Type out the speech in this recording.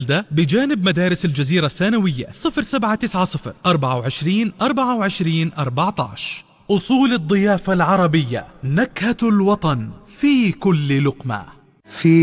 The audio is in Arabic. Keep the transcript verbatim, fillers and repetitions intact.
ده بجانب مدارس الجزيرة الثانوية. صفر سبعة تسعة صفر أربعة وعشرين أربعة وعشرين أربعة عشر. أصول الضيافة العربية، نكهة الوطن في كل لقمة. في